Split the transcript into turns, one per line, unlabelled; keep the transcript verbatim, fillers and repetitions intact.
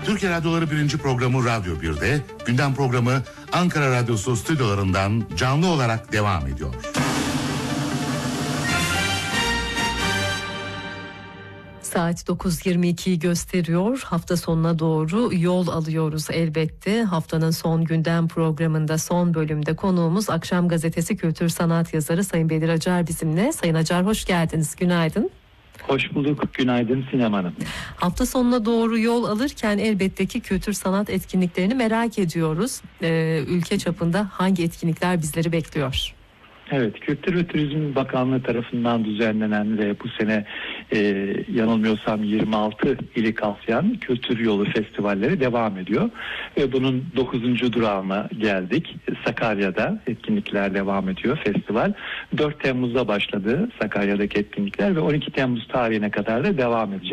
Türkiye Radyoları birinci programı Radyo bir'de, gündem programı Ankara Radyosu stüdyolarından canlı olarak devam ediyor.
Saat dokuz yirmi ikiyi gösteriyor. Hafta sonuna doğru yol alıyoruz elbette. Haftanın son gündem programında, son bölümde konuğumuz Akşam Gazetesi kültür sanat yazarı Sayın Bedir Acar bizimle. Sayın Acar, hoş geldiniz. Günaydın.
Hoş bulduk. Günaydın Sinem Hanım.
Hafta sonuna doğru yol alırken elbette ki kültür sanat etkinliklerini merak ediyoruz. Ee, ülke çapında hangi etkinlikler bizleri bekliyor?
Evet, Kültür ve Turizm Bakanlığı tarafından düzenlenen ve bu sene e, yanılmıyorsam yirmi altı ili kapsayan Kültür Yolu Festivalleri devam ediyor. Ve bunun dokuzuncu durağına geldik. Sakarya'da etkinlikler devam ediyor, festival. dört Temmuz'da başladı Sakarya'daki etkinlikler ve on iki Temmuz tarihine kadar da devam edecek.